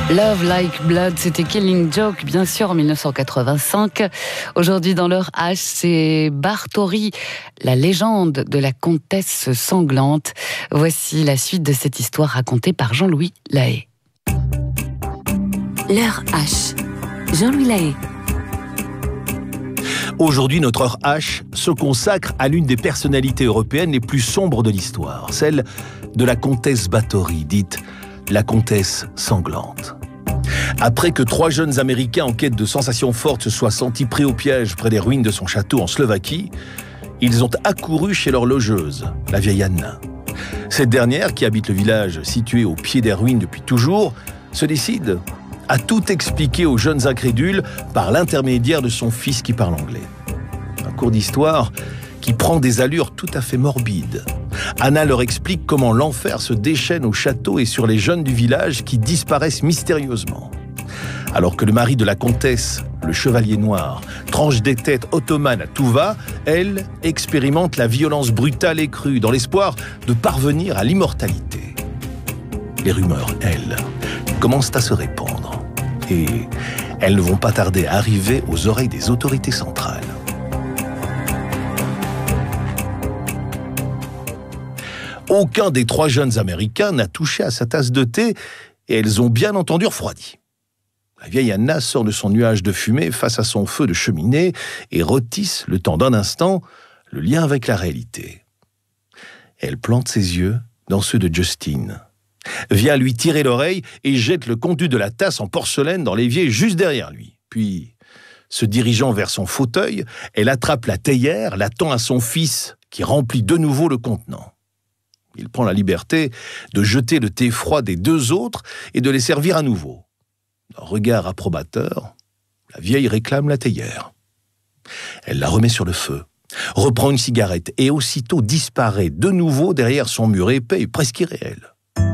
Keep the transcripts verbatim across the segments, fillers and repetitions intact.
Love Like Blood, c'était Killing Joke, bien sûr, en mille neuf cent quatre-vingt-cinq. Aujourd'hui, dans leur H, c'est Barthori, la légende de la comtesse sanglante. Voici la suite de cette histoire racontée par Jean-Louis Lahaye. L'heure H. Jean-Louis Lahaye. Aujourd'hui, notre heure H se consacre à l'une des personnalités européennes les plus sombres de l'histoire, celle de la comtesse Bathory, dite la comtesse sanglante. Après que trois jeunes Américains en quête de sensations fortes se soient sentis pris au piège près des ruines de son château en Slovaquie, ils ont accouru chez leur logeuse, la vieille Anna. Cette dernière, qui habite le village situé au pied des ruines depuis toujours, se décide à tout expliquer aux jeunes incrédules par l'intermédiaire de son fils qui parle anglais. Un cours d'histoire qui prend des allures tout à fait morbides. Anna leur explique comment l'enfer se déchaîne au château et sur les jeunes du village qui disparaissent mystérieusement. Alors que le mari de la comtesse, le chevalier noir, tranche des têtes ottomanes à tout va, elle expérimente la violence brutale et crue dans l'espoir de parvenir à l'immortalité. Les rumeurs, elles, commencent à se répandre et elles ne vont pas tarder à arriver aux oreilles des autorités centrales. Aucun des trois jeunes Américains n'a touché à sa tasse de thé et elles ont bien entendu refroidi. La vieille Anna sort de son nuage de fumée face à son feu de cheminée et retisse, le temps d'un instant, le lien avec la réalité. Elle plante ses yeux dans ceux de Justine, vient lui tirer l'oreille et jette le contenu de la tasse en porcelaine dans l'évier juste derrière lui. Puis, se dirigeant vers son fauteuil, elle attrape la théière, la tend à son fils qui remplit de nouveau le contenant. Il prend la liberté de jeter le thé froid des deux autres et de les servir à nouveau. D'un regard approbateur, la vieille réclame la théière. Elle la remet sur le feu, reprend une cigarette et aussitôt disparaît de nouveau derrière son mur épais et presque irréel.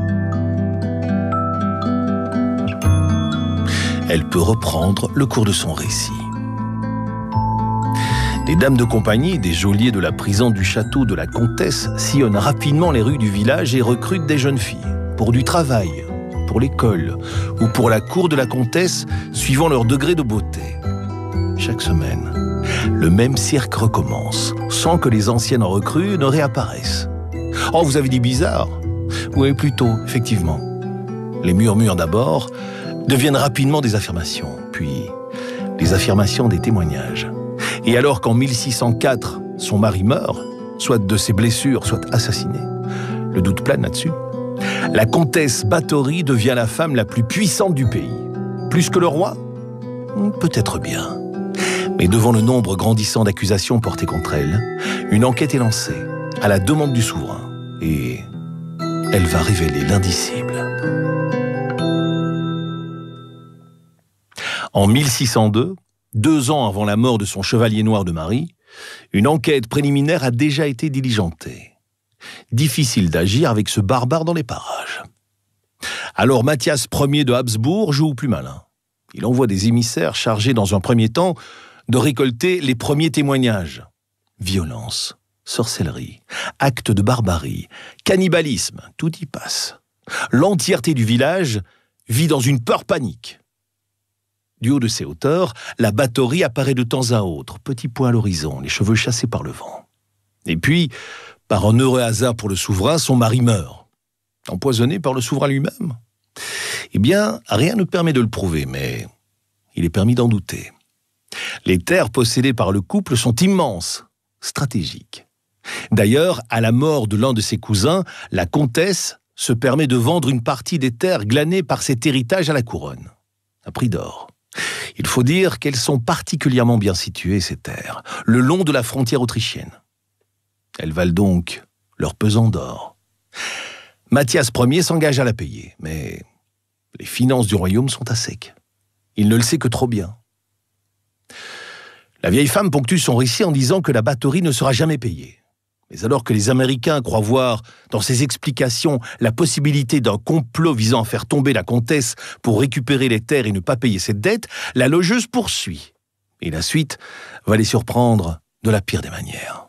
Elle peut reprendre le cours de son récit. Les dames de compagnie des geôliers de la prison du château de la comtesse sillonnent rapidement les rues du village et recrutent des jeunes filles pour du travail, pour l'école ou pour la cour de la comtesse, suivant leur degré de beauté. Chaque semaine, le même cirque recommence, sans que les anciennes recrues ne réapparaissent. Oh, vous avez dit bizarre? Oui, plutôt, effectivement. Les murmures d'abord deviennent rapidement des affirmations, puis les affirmations des témoignages. Et alors qu'en mille six cent quatre, son mari meurt, soit de ses blessures, soit assassiné, le doute plane là-dessus, la comtesse Bathory devient la femme la plus puissante du pays. Plus que le roi? Peut-être bien. Mais devant le nombre grandissant d'accusations portées contre elle, une enquête est lancée, à la demande du souverain, et elle va révéler l'indicible. En mille six cent deux, deux ans avant la mort de son chevalier noir de mari, une enquête préliminaire a déjà été diligentée. Difficile d'agir avec ce barbare dans les parages. Alors Mathias Ier de Habsbourg joue au plus malin. Il envoie des émissaires chargés dans un premier temps de récolter les premiers témoignages. Violence, sorcellerie, actes de barbarie, cannibalisme, tout y passe. L'entièreté du village vit dans une peur panique. Du haut de ses hauteurs, la Bathory apparaît de temps à autre, petit point à l'horizon, les cheveux chassés par le vent. Et puis, par un heureux hasard pour le souverain, son mari meurt. Empoisonné par le souverain lui-même? Eh bien, rien ne permet de le prouver, mais il est permis d'en douter. Les terres possédées par le couple sont immenses, stratégiques. D'ailleurs, à la mort de l'un de ses cousins, la comtesse se permet de vendre une partie des terres glanées par cet héritage à la couronne, à prix d'or. Il faut dire qu'elles sont particulièrement bien situées, ces terres, le long de la frontière autrichienne. Elles valent donc leur pesant d'or. Mathias Ier s'engage à la payer, mais les finances du royaume sont à sec. Il ne le sait que trop bien. La vieille femme ponctue son récit en disant que la Bathory ne sera jamais payée. Mais alors que les Américains croient voir dans ses explications la possibilité d'un complot visant à faire tomber la comtesse pour récupérer les terres et ne pas payer cette dette, la logeuse poursuit. Et la suite va les surprendre de la pire des manières.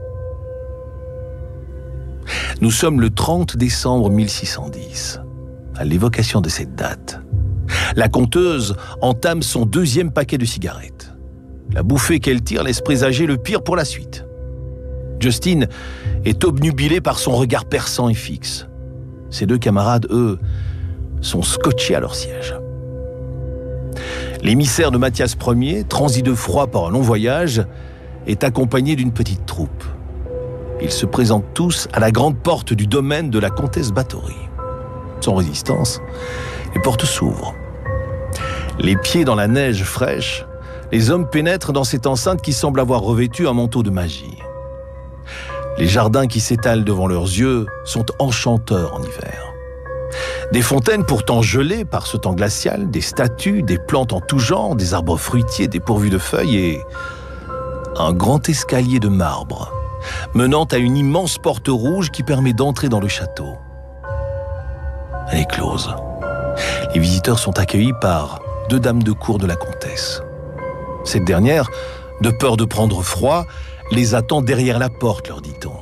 Nous sommes le trente décembre mille six cent dix. À l'évocation de cette date, la conteuse entame son deuxième paquet de cigarettes. La bouffée qu'elle tire laisse présager le pire pour la suite. Justin est obnubilé par son regard perçant et fixe. Ses deux camarades, eux, sont scotchés à leur siège. L'émissaire de Mathias Ier, transi de froid par un long voyage, est accompagné d'une petite troupe. Ils se présentent tous à la grande porte du domaine de la comtesse Bathory. Sans résistance, les portes s'ouvrent. Les pieds dans la neige fraîche, les hommes pénètrent dans cette enceinte qui semble avoir revêtu un manteau de magie. Les jardins qui s'étalent devant leurs yeux sont enchanteurs en hiver. Des fontaines pourtant gelées par ce temps glacial, des statues, des plantes en tout genre, des arbres fruitiers dépourvus de feuilles et un grand escalier de marbre menant à une immense porte rouge qui permet d'entrer dans le château. Elle est close. Les visiteurs sont accueillis par deux dames de cour de la comtesse. Cette dernière, de peur de prendre froid, les attend derrière la porte, leur dit-on.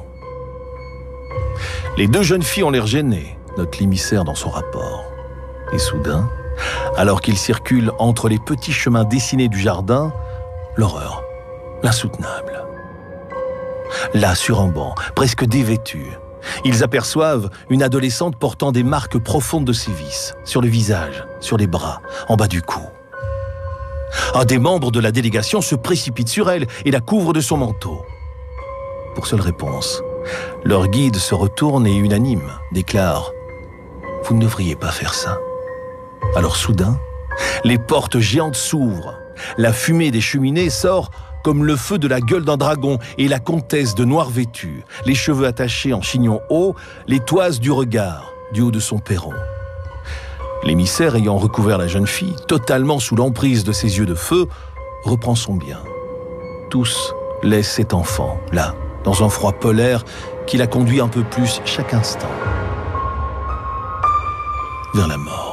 Les deux jeunes filles ont l'air gênées, note l'émissaire dans son rapport. Et soudain, alors qu'ils circulent entre les petits chemins dessinés du jardin, l'horreur, l'insoutenable. Là, sur un banc, presque dévêtu, ils aperçoivent une adolescente portant des marques profondes de sévices, sur le visage, sur les bras, en bas du cou. Un des membres de la délégation se précipite sur elle et la couvre de son manteau. Pour seule réponse, leur guide se retourne et unanime déclare « Vous ne devriez pas faire ça ». Alors soudain, les portes géantes s'ouvrent, la fumée des cheminées sort comme le feu de la gueule d'un dragon et la comtesse de noir vêtue, les cheveux attachés en chignon haut, les toises du regard du haut de son perron. L'émissaire ayant recouvert la jeune fille, totalement sous l'emprise de ses yeux de feu, reprend son bien. Tous laissent cet enfant, là, dans un froid polaire qui la conduit un peu plus chaque instant vers la mort.